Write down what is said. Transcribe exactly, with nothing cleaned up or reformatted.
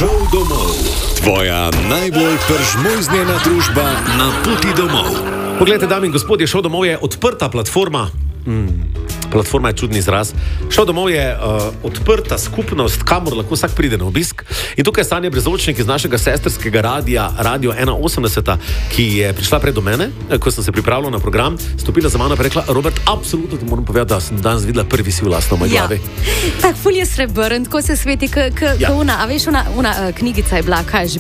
Šel domov. Tvoja najbolj peržmojznjena družba na poti domov. Poglejte, dame in gospodje, Šel domov je odprta platforma. Hmm. Platforma je čudni izraz. Šel domov je uh, odprta skupnost, kamor lahko vsak pride na obisk. In tukaj je Sanja Brezovčnik iz našega sestrskega radia, Radio ena osemdeset, ki je prišla pred do mene, ko sem se pripravljal na program, stopila za mano in rekla: Robert, absolutno ti moram povedati, da sem danes videla prvi si v lastno moji ja. glavi. Tak ful je srebrn, tako se sveti, k, k, ja. k una, a veš, una, una uh, knjigica je bila, kaj je že